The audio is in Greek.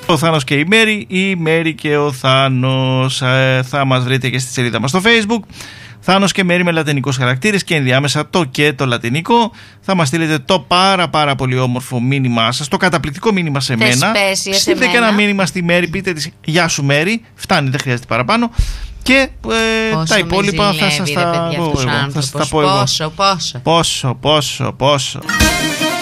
Ο Θάνος και η Μέρη και ο Θάνος. Θα μας βρείτε και στη σελίδα μας στο Facebook. Θάνος και Μέρη με λατινικούς χαρακτήρες και ενδιάμεσα το και το λατινικό. Θα μας στείλετε το πάρα πολύ όμορφο μήνυμά σας, το καταπληκτικό μήνυμα σε μένα. Στείλτε και ένα μήνυμα στη Μέρη, πείτε της γεια σου Μέρη, φτάνει, δεν χρειάζεται παραπάνω. Και τα υπόλοιπα θα σας τα πω εγώ. Πόσο. Πόσο.